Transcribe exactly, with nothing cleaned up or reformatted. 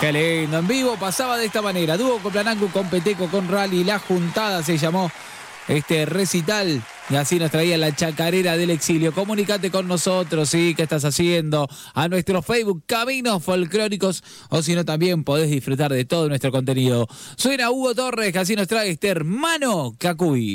Qué lindo, en vivo pasaba de esta manera. Dúo con Planangu, con Peteco, con Rally. La Juntada se llamó este recital. Y así nos traía la chacarera del exilio. Comunicate con nosotros, ¿sí? ¿Qué estás haciendo? A nuestro Facebook, Caminos Folclóricos. O si no, también podés disfrutar de todo nuestro contenido. Suena Hugo Torres, que así nos trae este hermano Cacuy.